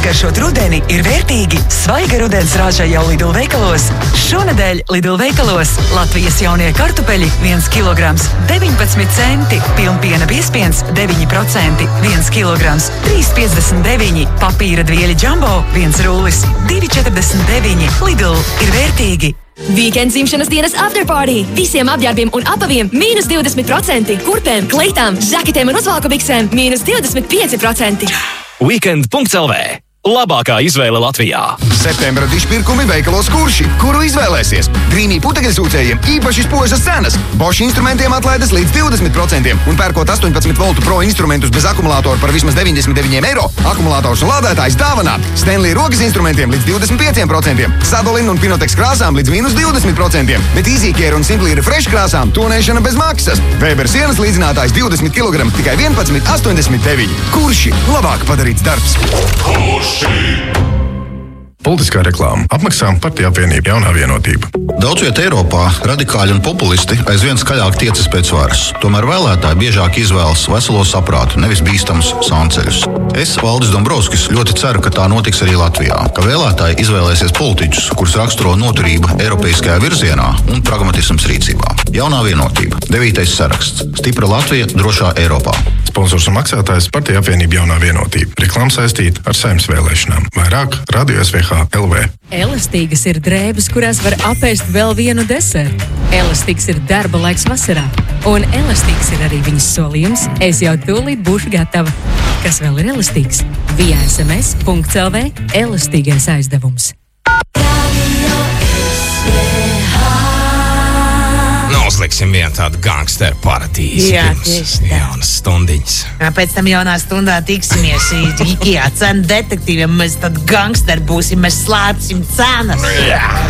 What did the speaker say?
izgaršot rudeni, ir vērtīgi. Svaiga rudens rāža jau Lidl veikalos. Šonedēļ Lidl veikalos Latvijas jaunie kartupeļi 1 kilograms 19 centi, pilnpiena biezpiens 9%, 1 kilograms 3,59, papīra dvieļi Jumbo 1 rullis 2,49. Lidl ir vērtīgi. Weekend dzimšanas dienas afterparty. Visiem apģērbiem un apaviem -20%. Kurpēm, kleitām, žaketēm un uzvalkabiksēm -25%. Weekend.lv. Labākā izvēle Latvijā. Septembra dišpirkumi veikalos Kurši. Kuru izvēlēsies? Dreamy putekļsūcējiem īpaši spožas cenas. Bosch instrumentiem atlaides līdz 20%. Un pērkot 18 voltu pro instrumentus bez akumulātoru par vismaz 99 eiro, akumulātors un lādētājs dāvanā. Stanley rokas instrumentiem līdz 25%. Sadolin un Pinotex krāsām līdz -20%. Bet EasyCare un Simply Refresh krāsām tonēšana bez maksas. Weber sienas līdzinātājs 20 kg tikai 11,89. Kurši? Labāk padarīts darbs. Politiskā reklāma apmaksā Partiju apvienība Jaunā vienotība. Daudz vietā Eiropā radikāļi un populisti aizvien skaļāk tiecas pēc varas. Tomēr vēlētāji biežāk izvēlas veselo saprātu, nevis bīstamus sānceļus. Es, Valdis Dombrovskis, ļoti ceru, ka tā notiks arī Latvijā, ka vēlētāji izvēlēsies politiķus, kurus raksturo noturība eiropeiskajā virzienā un pragmatisms rīcībā. Jaunā vienotība. 9. saraksts. Stipra Latvija drošā Eiropā. Sponsors un maksātājs Partiju apvienība Jaunā vienotība. Reklāma saistīta ar Saeimas vēlēšanām. Vairāk Radio SVH LV. Elastīgas ir drēbes, kurās var apēst vēl vienu desertu. Elastīgs ir darba laiks vasarā. Un elastīgs ir arī viņas solījums. Es jau tūlīt būšu gatava. Kas vēl ir elastīgs? Via sms.lv elastīgais aizdevums. Uzliksim vienu tādu gangsteru paradīzi. Jā, tieši tā. Jaunas stundiņas. Pēc tam jaunā stundā tiksimies IKEA cenu detektīviem. Mēs tad gangsteri būsim, mēs slēpsim cenas. Jā.